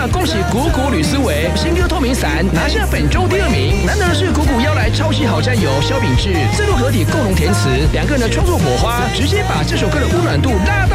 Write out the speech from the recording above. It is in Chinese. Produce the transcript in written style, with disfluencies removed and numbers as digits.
想恭喜谷谷吕思维新歌《透明伞》拿下本周第2名。难得的是，谷谷邀来超级好战友萧秉治，4度合体共同填词，2个人的创作火花直接把这首歌的温暖度拉到